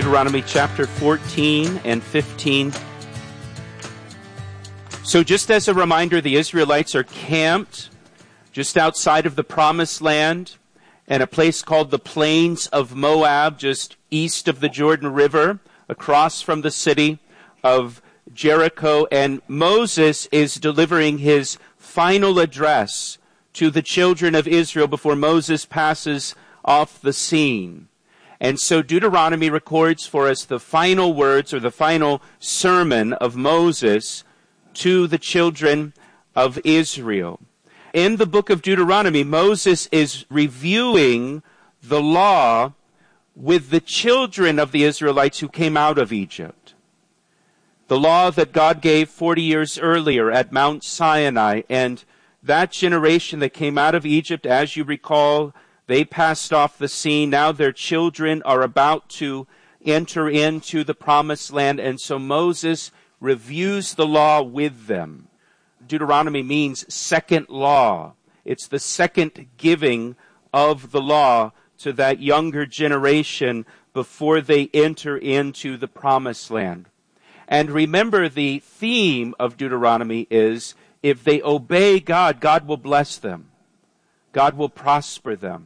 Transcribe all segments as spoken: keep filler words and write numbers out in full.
Deuteronomy chapter fourteen and fifteen. So just as a reminder, the Israelites are camped just outside of the Promised Land in a place called the Plains of Moab, just east of the Jordan River, across from the city of Jericho. And Moses is delivering his final address to the children of Israel before Moses passes off the scene. And so Deuteronomy records for us the final words or the final sermon of Moses to the children of Israel. In the book of Deuteronomy, Moses is reviewing the law with the children of the Israelites who came out of Egypt. The law that God gave forty years earlier at Mount Sinai. And that generation that came out of Egypt, as you recall, they passed off the scene. Now their children are about to enter into the Promised Land. And so Moses reviews the law with them. Deuteronomy means second law. It's the second giving of the law to that younger generation before they enter into the Promised Land. And remember, the theme of Deuteronomy is if they obey God, God will bless them. God will prosper them.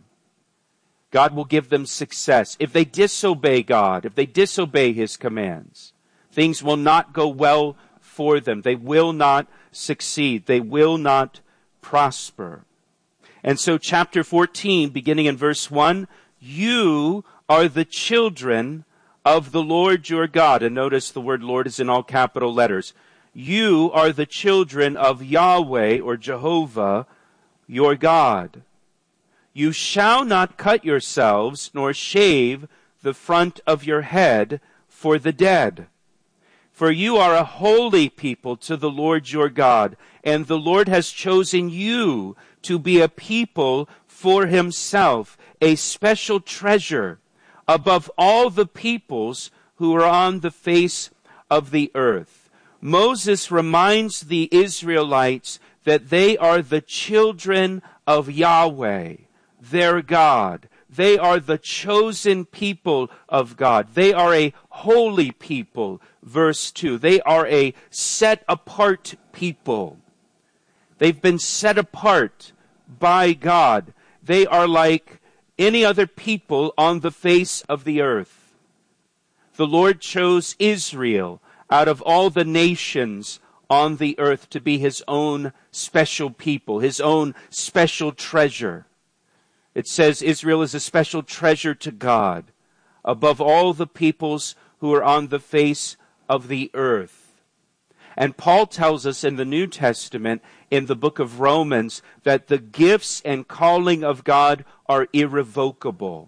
God will give them success. If they disobey God, if they disobey His commands, things will not go well for them. They will not succeed. They will not prosper. And so chapter fourteen, beginning in verse one, you are the children of the Lord your God. And notice the word Lord is in all capital letters. You are the children of Yahweh or Jehovah your God. You shall not cut yourselves nor shave the front of your head for the dead. For you are a holy people to the Lord your God, and the Lord has chosen you to be a people for Himself, a special treasure above all the peoples who are on the face of the earth. Moses reminds the Israelites that they are the children of Yahweh, their God. They are the chosen people of God. They are a holy people, verse two. They are a set-apart people. They've been set apart by God. They are like any other people on the face of the earth. The Lord chose Israel out of all the nations on the earth to be His own special people, His own special treasure. It says Israel is a special treasure to God above all the peoples who are on the face of the earth. And Paul tells us in the New Testament, in the book of Romans, that the gifts and calling of God are irrevocable.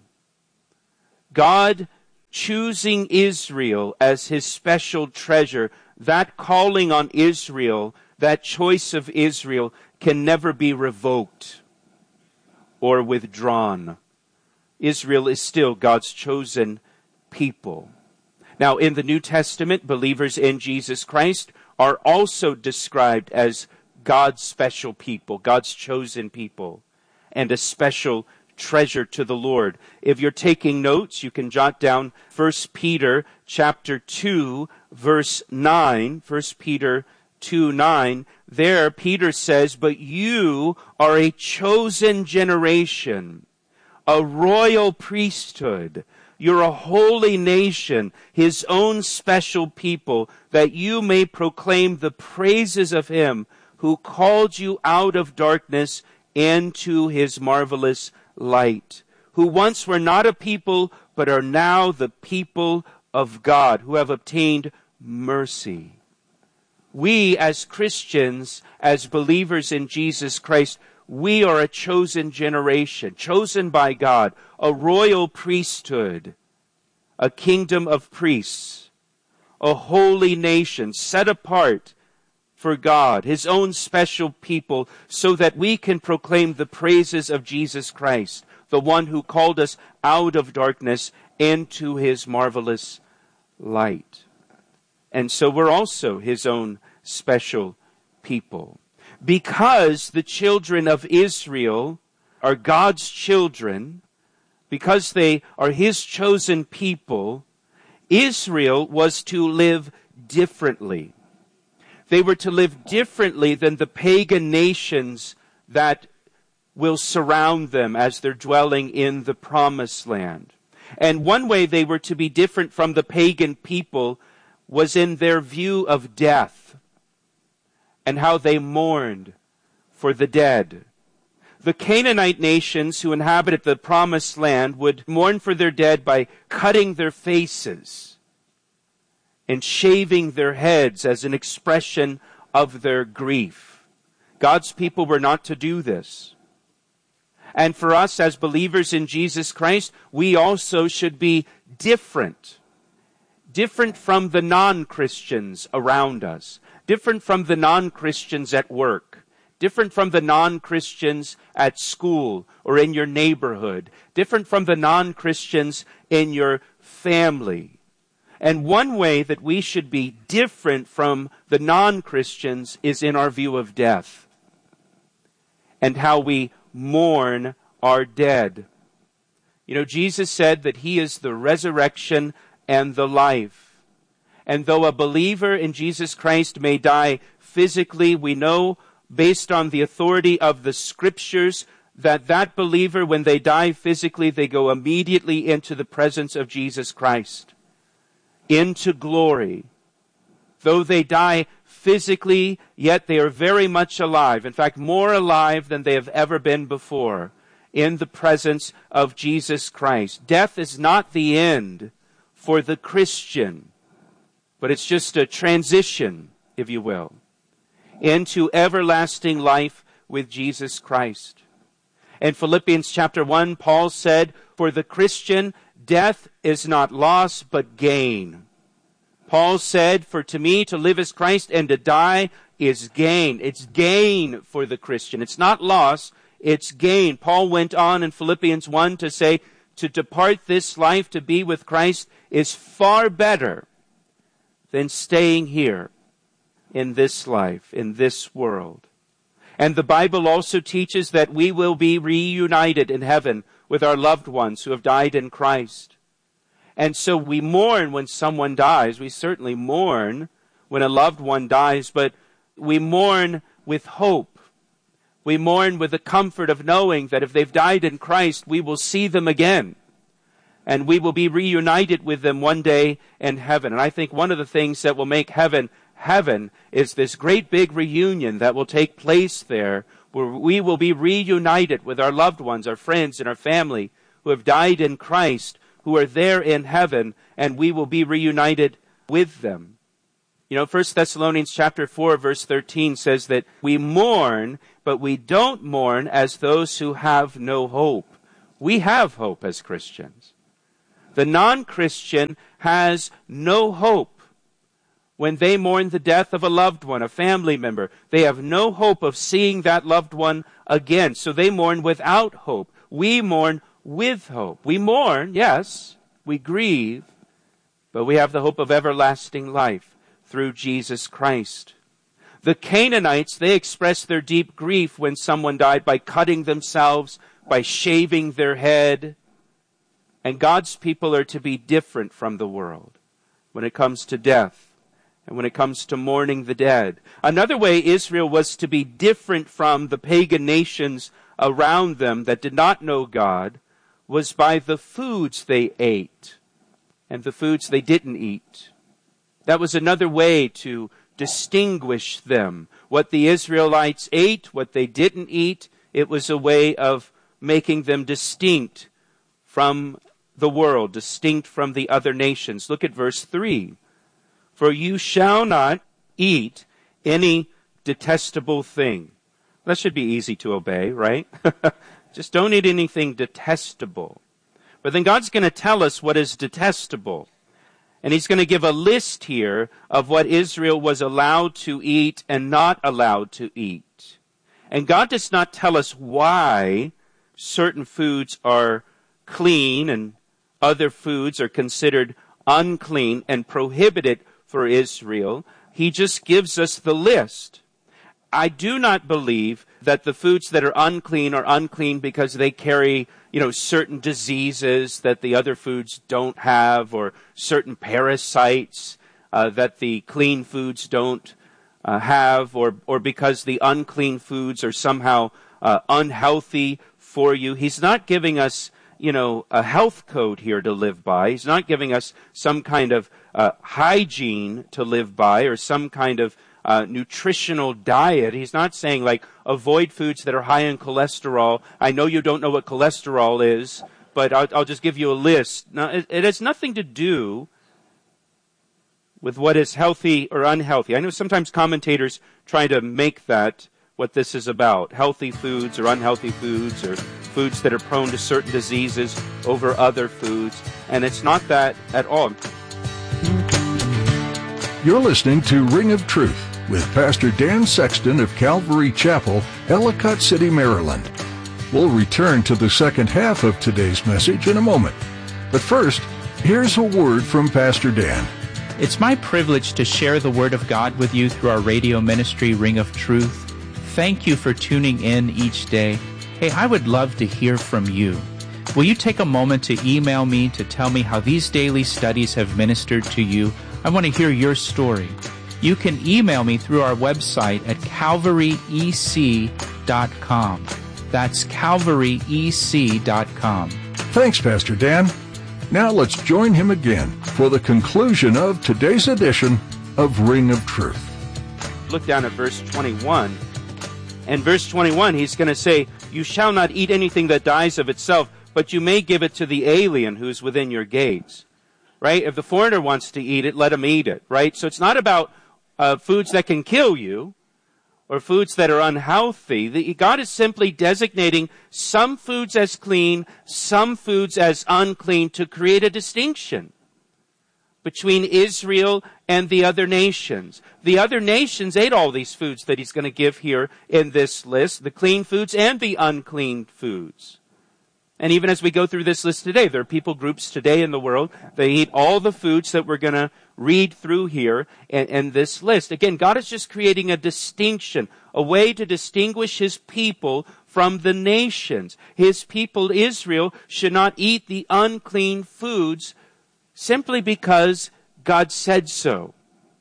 God choosing Israel as His special treasure, that calling on Israel, that choice of Israel can never be revoked or withdrawn. Israel is still God's chosen people. Now, in the New Testament, believers in Jesus Christ are also described as God's special people, God's chosen people, and a special treasure to the Lord. If you're taking notes, you can jot down First Peter chapter two, verse nine. First Peter two nine. There, Peter says, but you are a chosen generation, a royal priesthood. You're a holy nation, His own special people, that you may proclaim the praises of Him who called you out of darkness into His marvelous light, who once were not a people, but are now the people of God, who have obtained mercy. We as Christians, as believers in Jesus Christ, we are a chosen generation, chosen by God, a royal priesthood, a kingdom of priests, a holy nation set apart for God, His own special people, so that we can proclaim the praises of Jesus Christ, the one who called us out of darkness into His marvelous light. And so we're also His own special people. Because the children of Israel are God's children, because they are His chosen people, Israel was to live differently. They were to live differently than the pagan nations that will surround them as they're dwelling in the promised land. And one way they were to be different from the pagan people was in their view of death and how they mourned for the dead. The Canaanite nations who inhabited the promised land would mourn for their dead by cutting their faces and shaving their heads as an expression of their grief. God's people were not to do this. And for us as believers in Jesus Christ, we also should be different. Different from the non-Christians around us. Different from the non-Christians at work. Different from the non-Christians at school or in your neighborhood. Different from the non-Christians in your family. And one way that we should be different from the non-Christians is in our view of death and how we mourn our dead. You know, Jesus said that He is the resurrection and the life. And though a believer in Jesus Christ may die physically, we know based on the authority of the Scriptures that that believer, when they die physically, they go immediately into the presence of Jesus Christ, into glory. Though they die physically, yet they are very much alive. In fact, more alive than they have ever been before in the presence of Jesus Christ. Death is not the end for the Christian, but it's just a transition, if you will, into everlasting life with Jesus Christ. In Philippians chapter one, Paul said, for the Christian, death is not loss, but gain. Paul said, for to me to live is Christ and to die is gain. It's gain for the Christian. It's not loss, it's gain. Paul went on in Philippians one to say, to depart this life to be with Christ is far better than staying here in this life, in this world. And the Bible also teaches that we will be reunited in heaven with our loved ones who have died in Christ. And so we mourn when someone dies. We certainly mourn when a loved one dies, but we mourn with hope. We mourn with the comfort of knowing that if they've died in Christ, we will see them again. And we will be reunited with them one day in heaven. And I think one of the things that will make heaven heaven is this great big reunion that will take place there, where we will be reunited with our loved ones, our friends, and our family who have died in Christ, who are there in heaven, and we will be reunited with them. You know, First Thessalonians chapter four, verse thirteen says that we mourn, but we don't mourn as those who have no hope. We have hope as Christians. The non-Christian has no hope. When they mourn the death of a loved one, a family member, they have no hope of seeing that loved one again. So they mourn without hope. We mourn with hope. We mourn, yes, we grieve, but we have the hope of everlasting life through Jesus Christ. The Canaanites, they expressed their deep grief when someone died by cutting themselves, by shaving their head. And God's people are to be different from the world when it comes to death. And when it comes to mourning the dead. Another way Israel was to be different from the pagan nations around them that did not know God was by the foods they ate and the foods they didn't eat. That was another way to distinguish them. What the Israelites ate, what they didn't eat, it was a way of making them distinct from the world, distinct from the other nations. Look at verse three. For you shall not eat any detestable thing. That should be easy to obey, right? Just don't eat anything detestable. But then God's going to tell us what is detestable. And He's going to give a list here of what Israel was allowed to eat and not allowed to eat. And God does not tell us why certain foods are clean and other foods are considered unclean and prohibited for Israel. He just gives us the list. I do not believe that the foods that are unclean are unclean because they carry, you know, certain diseases that the other foods don't have, or certain parasites uh, that the clean foods don't uh, have, or or because the unclean foods are somehow uh, unhealthy for you. He's not giving us, you know, a health code here to live by. He's not giving us some kind of uh, hygiene to live by, or some kind of uh, nutritional diet. He's not saying, like, avoid foods that are high in cholesterol. I know you don't know what cholesterol is, but I'll, I'll just give you a list. Now, it, it has nothing to do with what is healthy or unhealthy. I know sometimes commentators try to make that what this is about. Healthy foods or unhealthy foods, or foods that are prone to certain diseases over other foods. And it's not that at all. You're listening to Ring of Truth with Pastor Dan Sexton of Calvary Chapel, Ellicott City, Maryland. We'll return to the second half of today's message in a moment. But first, here's a word from Pastor Dan. It's my privilege to share the Word of God with you through our radio ministry, Ring of Truth. Thank you for tuning in each day. Hey, I would love to hear from you. Will you take a moment to email me to tell me how these daily studies have ministered to you? I want to hear your story. You can email me through our website at calvary e c dot com. That's calvary e c dot com. Thanks, Pastor Dan. Now let's join him again for the conclusion of today's edition of Ring of Truth. Look down at verse twenty-one. And verse twenty-one, he's going to say, you shall not eat anything that dies of itself, but you may give it to the alien who's within your gates. Right? If the foreigner wants to eat it, let him eat it. Right? So it's not about uh, foods that can kill you or foods that are unhealthy. The, God is simply designating some foods as clean, some foods as unclean, to create a distinction between Israel and the other nations. The other nations ate all these foods that he's going to give here in this list, the clean foods and the unclean foods. And even as we go through this list today, there are people groups today in the world, they eat all the foods that we're going to read through here in, in this list. Again, God is just creating a distinction, a way to distinguish his people from the nations. His people, Israel, should not eat the unclean foods simply because God said so.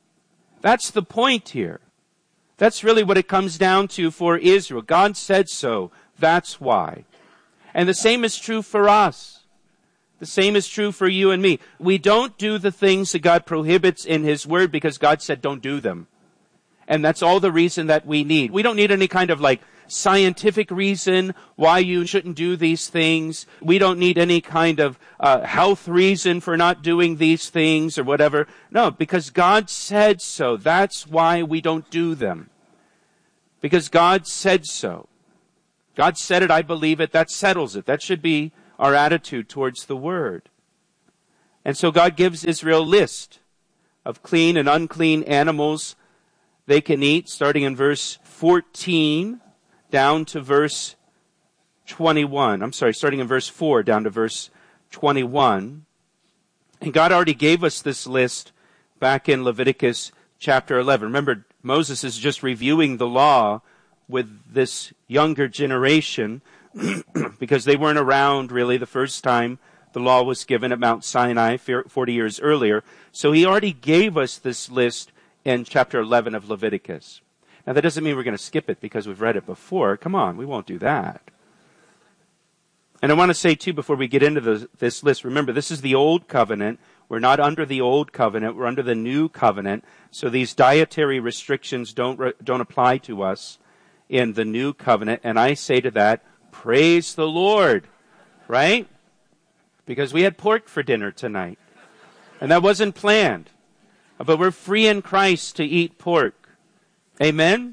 That's the point here. That's really what it comes down to for Israel. God said so. That's why. And the same is true for us. The same is true for you and me. We don't do the things that God prohibits in his word because God said don't do them. And that's all the reason that we need. We don't need any kind of like scientific reason why you shouldn't do these things. We don't need any kind of uh, health reason for not doing these things or whatever. No, because God said so. That's why we don't do them. Because God said so. God said it, I believe it, that settles it. That should be our attitude towards the word. And so God gives Israel a list of clean and unclean animals they can eat, starting in verse fourteen down to verse twenty-one. I'm sorry, starting in verse four down to verse twenty-one. And God already gave us this list back in Leviticus chapter eleven. Remember, Moses is just reviewing the law with this younger generation because they weren't around really the first time the law was given at Mount Sinai forty years earlier. So he already gave us this list in chapter eleven of Leviticus. Now that doesn't mean we're going to skip it because we've read it before. Come on, we won't do that. And I want to say too, before we get into the, this list, remember this is the old covenant. We're not under the old covenant, we're under the new covenant. So these dietary restrictions don't don't apply to us in the new covenant. And I say to that, praise the Lord, right? Because we had pork for dinner tonight. And that wasn't planned. But we're free in Christ to eat pork. Amen?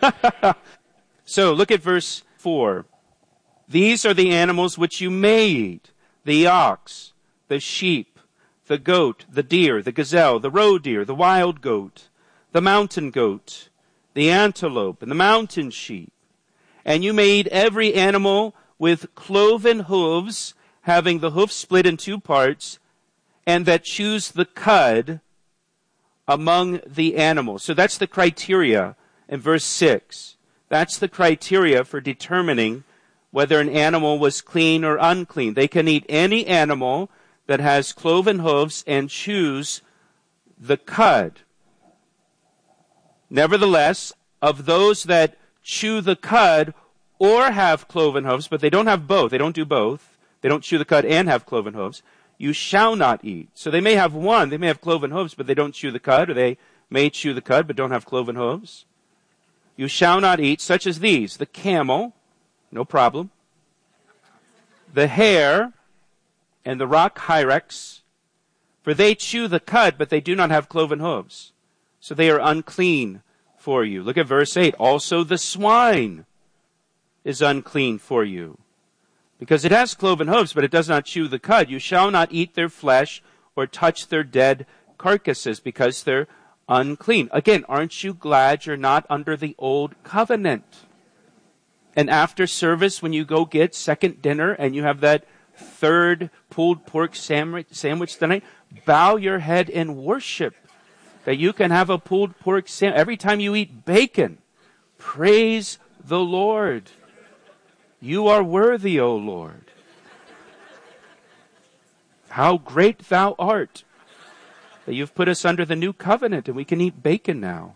So look at verse four. These are the animals which you may eat: the ox, the sheep, the goat, the deer, the gazelle, the roe deer, the wild goat, the mountain goat, the antelope, and the mountain sheep. And you may eat every animal with cloven hooves, having the hoof split in two parts, and that chews the cud among the animals. So that's the criteria and verse six. That's the criteria for determining whether an animal was clean or unclean. They can eat any animal that has cloven hooves and chews the cud. Nevertheless, of those that chew the cud or have cloven hooves, but they don't have both, they don't do both, they don't chew the cud and have cloven hooves, you shall not eat. So they may have one, they may have cloven hooves, but they don't chew the cud, or they may chew the cud but don't have cloven hooves. You shall not eat, such as these: the camel, no problem, the hare, and the rock hyrax, for they chew the cud, but they do not have cloven hooves. So they are unclean for you. Look at verse eight. Also the swine is unclean for you, because it has cloven hooves, but it does not chew the cud. You shall not eat their flesh or touch their dead carcasses, because they're unclean. Again, aren't you glad you're not under the old covenant? And after service, when you go get second dinner and you have that third pulled pork sandwich, sandwich tonight, bow your head in worship that you can have a pulled pork sandwich. Every time you eat bacon, praise the Lord. You are worthy, O Lord. How great thou art, that you've put us under the new covenant and we can eat bacon now.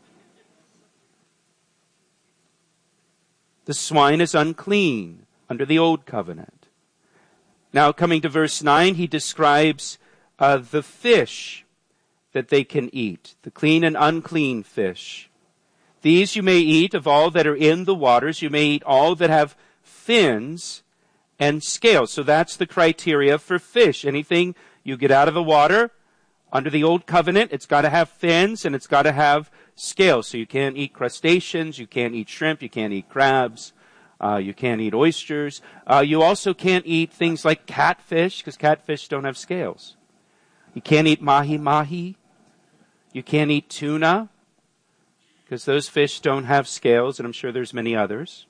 The swine is unclean under the old covenant. Now, coming to verse nine, he describes uh, the fish that they can eat, the clean and unclean fish. These you may eat of all that are in the waters. You may eat all that have fins and scales. So that's the criteria for fish. Anything you get out of the water under the old covenant, it's got to have fins and it's got to have scales. So you can't eat crustaceans, you can't eat shrimp, you can't eat crabs, uh, you can't eat oysters. Uh, you also can't eat things like catfish, because catfish don't have scales. You can't eat mahi-mahi. You can't eat tuna, because those fish don't have scales, and I'm sure there's many others.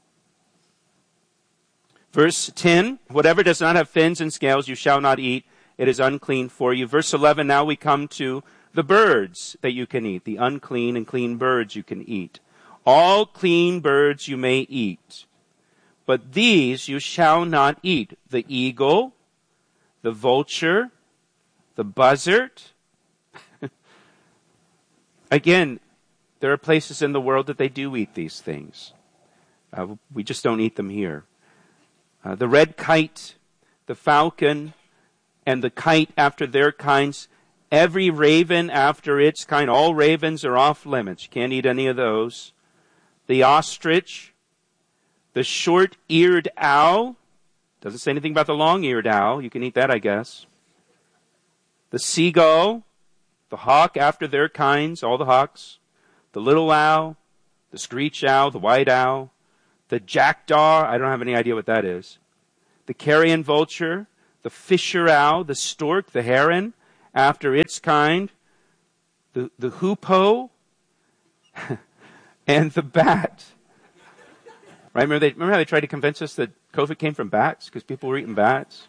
Verse ten, whatever does not have fins and scales you shall not eat. It is unclean for you. Verse eleven, now we come to the birds that you can eat, the unclean and clean birds you can eat. All clean birds you may eat, but these you shall not eat: the eagle, the vulture, the buzzard. Again, there are places in the world that they do eat these things. Uh, we just don't eat them here. Uh, the red kite, the falcon, and the kite after their kinds, every raven after its kind. All ravens are off limits. You can't eat any of those. The ostrich, the short-eared owl. Doesn't say anything about the long-eared owl. You can eat that, I guess. The seagull, the hawk after their kinds, all the hawks. The little owl, the screech owl, the white owl. The jackdaw, I don't have any idea what that is. The carrion vulture, the fisher owl, the stork, the heron, after its kind, the, the hoopoe, and the bat. Right? Remember, they, remember how they tried to convince us that COVID came from bats because people were eating bats?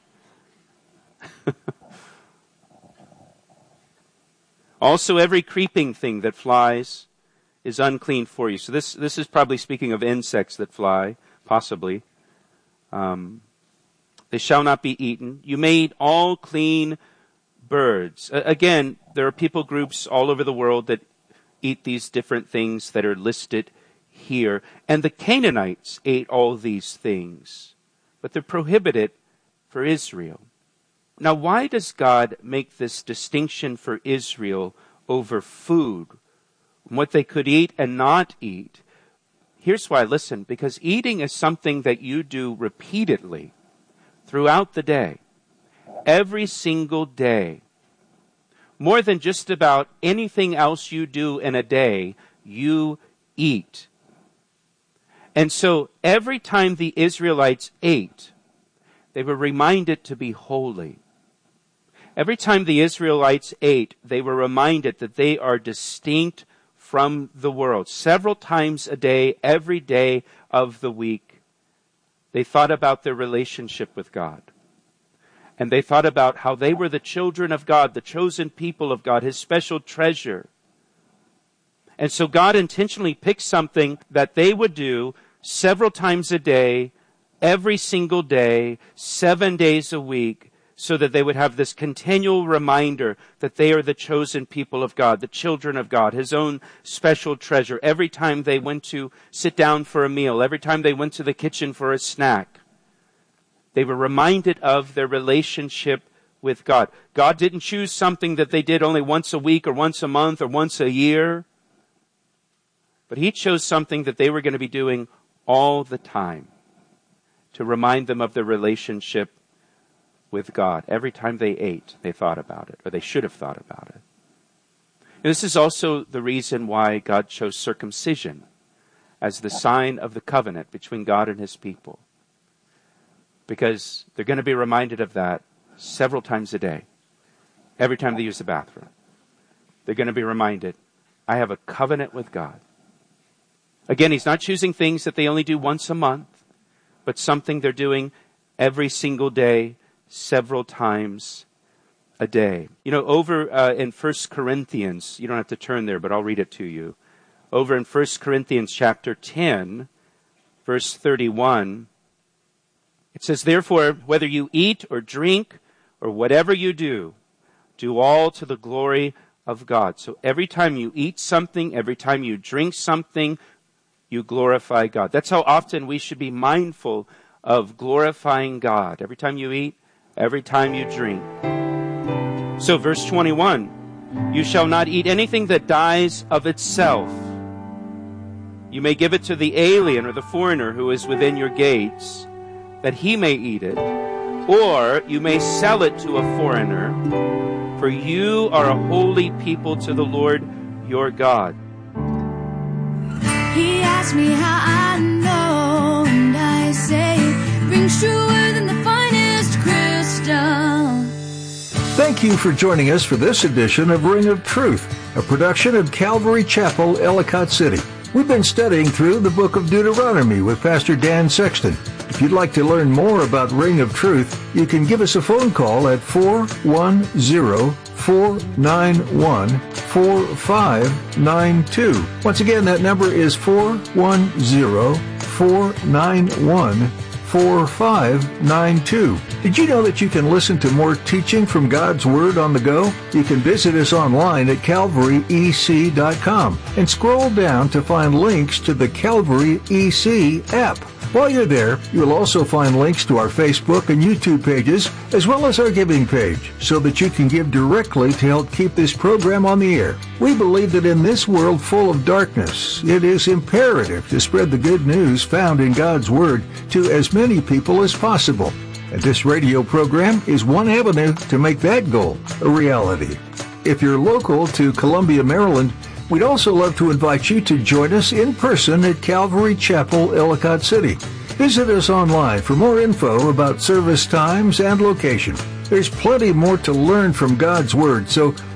Also, every creeping thing that flies is unclean for you. So this, this is probably speaking of insects that fly, possibly. Um, they shall not be eaten. You may eat all clean birds. Uh, again, there are people groups all over the world that eat these different things that are listed here. And the Canaanites ate all these things, but they're prohibited for Israel. Now, why does God make this distinction for Israel over food, what they could eat and not eat? Here's why. Listen, because eating is something that you do repeatedly throughout the day, every single day. More than just about anything else you do in a day, you eat. And so every time the Israelites ate, they were reminded to be holy. Every time the Israelites ate, they were reminded that they are distinct from the world. Several times a day, every day of the week, they thought about their relationship with God. And they thought about how they were the children of God, the chosen people of God, His special treasure. And so God intentionally picked something that they would do several times a day, every single day, seven days a week, so that they would have this continual reminder that they are the chosen people of God, the children of God, His own special treasure. Every time they went to sit down for a meal, every time they went to the kitchen for a snack, they were reminded of their relationship with God. God didn't choose something that they did only once a week or once a month or once a year, but He chose something that they were going to be doing all the time to remind them of their relationship with God. Every time they ate, they thought about it, or they should have thought about it. And this is also the reason why God chose circumcision as the sign of the covenant between God and His people. Because they're going to be reminded of that several times a day. Every time they use the bathroom, they're going to be reminded, I have a covenant with God. Again, He's not choosing things that they only do once a month, but something they're doing every single day, several times a day. You know, over uh, in First Corinthians, you don't have to turn there, but I'll read it to you. Over in First Corinthians chapter ten, verse thirty-one, it says, therefore, whether you eat or drink or whatever you do, do all to the glory of God. So every time you eat something, every time you drink something, you glorify God. That's how often we should be mindful of glorifying God. Every time you eat, every time you drink. So verse twenty-one, you shall not eat anything that dies of itself. You may give it to the alien or the foreigner who is within your gates, that he may eat it, or you may sell it to a foreigner, for you are a holy people to the Lord your God. He asked me how I know, and I say it rings truer than the finest crystal. Thank you for joining us for this edition of Ring of Truth, a production of Calvary Chapel, Ellicott City. We've been studying through the book of Deuteronomy with Pastor Dan Sexton. If you'd like to learn more about Ring of Truth, you can give us a phone call at four one zero, four nine one, four five nine two. Once again, that number is four one zero, four nine one, four five nine two. Did you know that you can listen to more teaching from God's Word on the go? You can visit us online at calvary e c dot com and scroll down to find links to the Calvary E C app. While you're there, you'll also find links to our Facebook and YouTube pages, as well as our giving page, so that you can give directly to help keep this program on the air. We believe that in this world full of darkness, it is imperative to spread the good news found in God's Word to as many people as possible. And this radio program is one avenue to make that goal a reality. If you're local to Columbia, Maryland, we'd also love to invite you to join us in person at Calvary Chapel, Ellicott City. Visit us online for more info about service times and location. There's plenty more to learn from God's Word, so